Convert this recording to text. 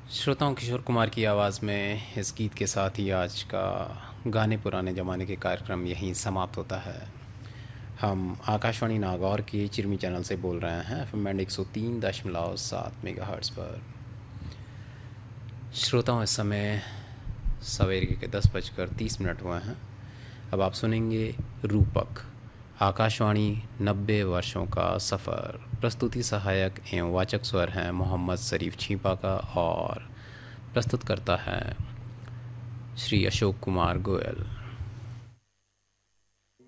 श्रोताओं, किशोर कुमार की आवाज़ में इस गीत के साथ ही आज का गाने पुराने ज़माने के कार्यक्रम यहीं समाप्त होता है। हम आकाशवाणी नागौर के चिरमी चैनल से बोल रहे हैं, एफएम बैंड 103.7 मेगाहर्ट्ज़ पर। श्रोताओं, इस समय सवेरे के 10:30 हुए हैं। अब आप सुनेंगे रूपक, आकाशवाणी 90 वर्षों का सफ़र। प्रस्तुति सहायक एवं वाचक स्वर हैं मोहम्मद शरीफ छीपा का, और प्रस्तुत करता है श्री अशोक कुमार गोयल।